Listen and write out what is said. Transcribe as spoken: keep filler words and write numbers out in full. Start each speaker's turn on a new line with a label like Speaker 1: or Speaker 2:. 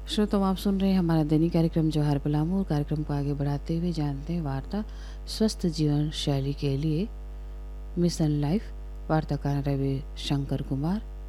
Speaker 1: श्रोताओं, आप सुन रहे हैं हमारा दैनिक कार्यक्रम जौहर पलामू। कार्यक्रम को आगे बढ़ाते हुए जानते हैं वार्ता स्वस्थ जीवन शैली के लिए मिशन लाइफ। वार्ताकार रवि शंकर कुमार।